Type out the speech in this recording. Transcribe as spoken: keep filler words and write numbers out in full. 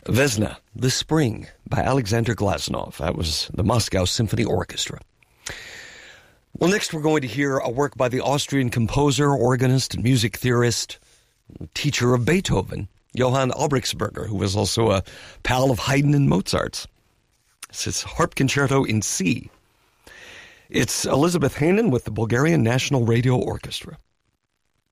Vesna, The Spring, by Alexander Glazunov. That was the Moscow Symphony Orchestra. Well, next we're going to hear a work by the Austrian composer, organist, and music theorist, teacher of Beethoven, Johann Albrechtsberger, who was also a pal of Haydn and Mozart's. This is Harp Concerto in C. It's Elizabeth Hanen with the Bulgarian National Radio Orchestra.